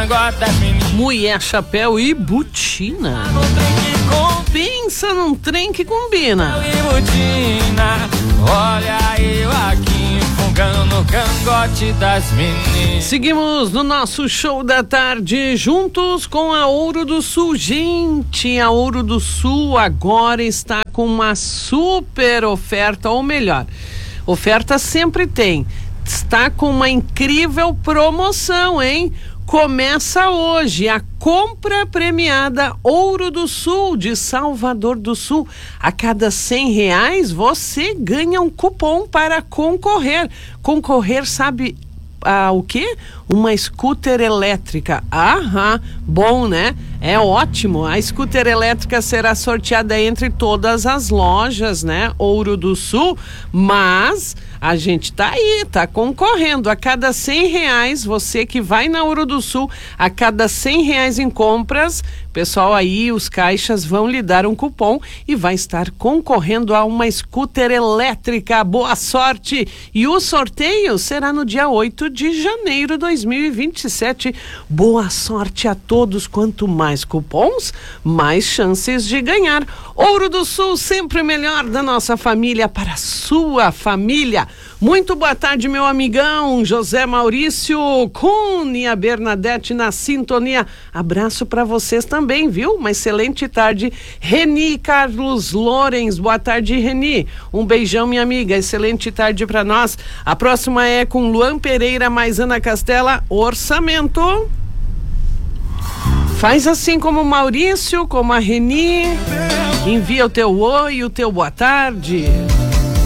Mulher, chapéu e botina. Pensa num trem que combina. Olha eu aqui fungando no cangote das meninas. Seguimos no nosso show da tarde juntos com a Ouro do Sul. Gente, a Ouro do Sul agora está com uma super oferta, ou melhor, oferta sempre tem. Está com uma incrível promoção, hein? Começa hoje a compra premiada Ouro do Sul de Salvador do Sul. A cada R$100 você ganha um cupom para concorrer. Concorrer, sabe o quê? Uma scooter elétrica. Aham, bom, né? É ótimo. A scooter elétrica será sorteada entre todas as lojas, né? Ouro do Sul, mas a gente tá aí, tá concorrendo. A cada R$100, você que vai na Ouro do Sul, a cada R$100 em compras, pessoal, aí os caixas vão lhe dar um cupom e vai estar concorrendo a uma scooter elétrica. Boa sorte! E o sorteio será no dia 8 de janeiro de 2027. Boa sorte a todos. Quanto mais cupons, mais chances de ganhar. Ouro do Sul, sempre melhor da nossa família para a sua família. Muito boa tarde, meu amigão José Maurício Cunha, Bernadette na sintonia. Abraço para vocês também, viu? Uma excelente tarde. Reni Carlos Lorenz, boa tarde, Reni. Um beijão, minha amiga. Excelente tarde para nós. A próxima é com Luan Pereira mais Ana Castela. Orçamento. Faz assim como o Maurício, como a Reni. Envia o teu oi, o teu boa tarde.